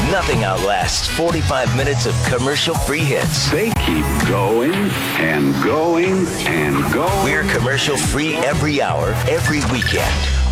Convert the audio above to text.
Nothing outlasts 45 minutes of commercial-free hits. They keep going and going and going. We're commercial-free every hour, every weekend.